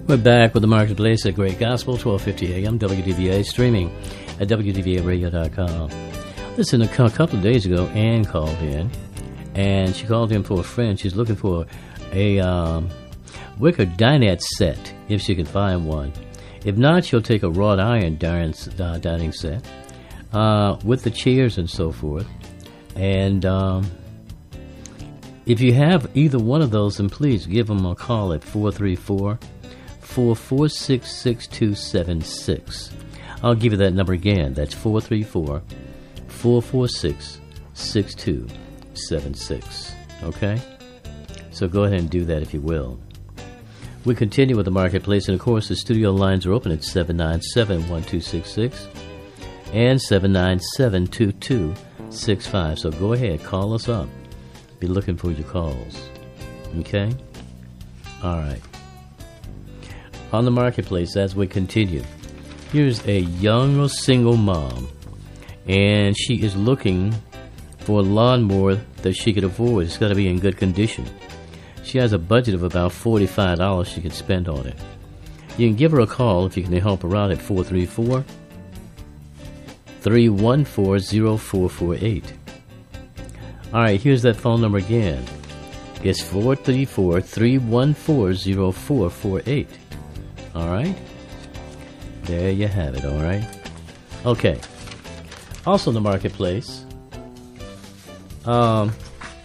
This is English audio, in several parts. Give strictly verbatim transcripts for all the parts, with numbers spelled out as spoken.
We're back with the Marketplace at Great Gospel, twelve fifty a m, W D V A, streaming at W D V A radio dot com. Listen, a couple of days ago, Ann called in, and she called in for a friend. She's looking for a um, wicker dinette set, if she can find one. If not, she'll take a wrought iron dining, uh, dining set uh, with the chairs and so forth. And um, if you have either one of those, then please give them a call at four three four, four four six, six two seven six. I'll give you that number again. That's four three four, four four six, six two seven six. Okay? So go ahead and do that if you will. We continue with the Marketplace, and of course the studio lines are open at seven nine seven, one two six six and seven nine seven, two two six five. So go ahead, call us up. Be looking for your calls. Okay? All right. On the Marketplace, as we continue, here's a young single mom, and she is looking for a lawnmower that she could afford. It's got to be in good condition. She has a budget of about forty-five dollars she could spend on it. You can give her a call if you can help her out at four three four, three one four, zero four four eight. All right, here's that phone number again. It's four three four, three one four, zero four four eight. All right? There you have it, all right? Okay. Also in the Marketplace, um,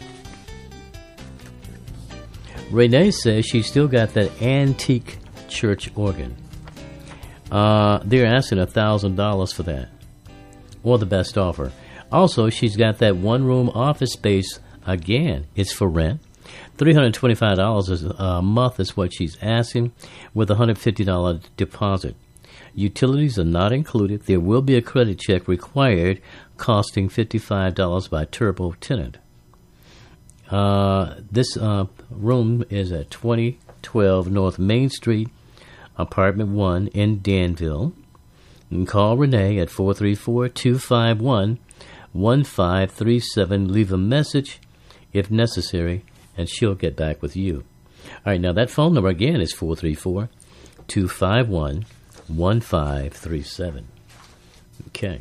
Renee says she's still got that antique church organ. Uh, they're asking one thousand dollars for that, or the best offer. Also, she's got that one-room office space again. It's for rent. three hundred twenty-five dollars a month is what she's asking, with a one hundred fifty dollars deposit. Utilities are not included. There will be a credit check required, costing fifty-five dollars by Turbo Tenant. Uh, this uh, room is at twenty twelve North Main Street, Apartment one in Danville. You can call Renee at four three four, two five one, one five three seven. Leave a message if necessary, and she'll get back with you. All right, now that phone number again is four three four, two five one, one five three seven. Okay.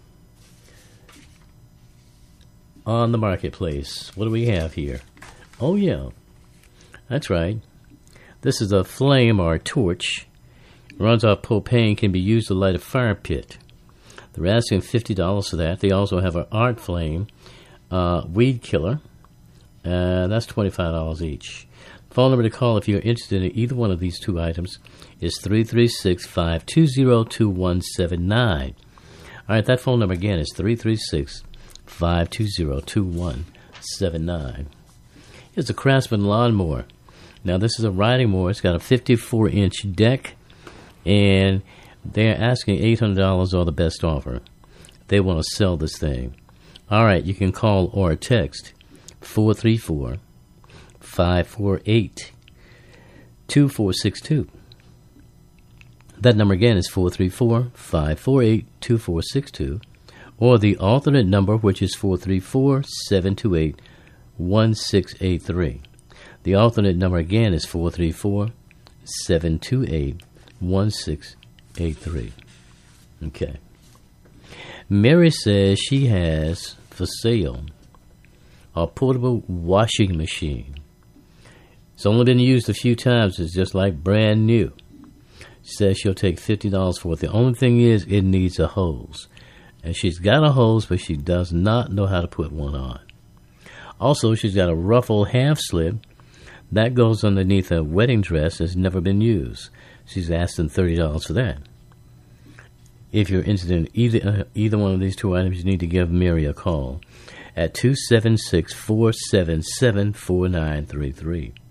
On the Marketplace, what do we have here? Oh, yeah. That's right. This is a flame or a torch. Runs off propane, can be used to light a fire pit. They're asking fifty dollars for that. They also have an art flame uh, weed killer. Uh, that's twenty-five dollars each. Phone number to call if you're interested in either one of these two items is three three six, five two zero, two one seven nine. All right, that phone number again is three three six, five two zero, two one seven nine. Here's a Craftsman lawnmower. Now, this is a riding mower. It's got a fifty-four inch deck, and they're asking eight hundred dollars or the best offer. They want to sell this thing. All right, you can call or text four three four, five four eight, two four six two. That number again is four three four, five four eight, two four six two, or the alternate number, which is four three four, seven two eight, one six eight three. The alternate number again is four three four, seven two eight, one six eight three. Okay. Mary says she has for sale a portable washing machine. It's only been used a few times. It's just like brand new. She says she'll take fifty dollars for it. The only thing is it needs a hose. And she's got a hose, but she does not know how to put one on. Also, she's got a ruffle half slip that goes underneath a wedding dress that's never been used. She's asking thirty dollars for that. If you're interested in either uh, either one of these two items, you need to give Mary a call at two seven six, four seven seven, four nine three three.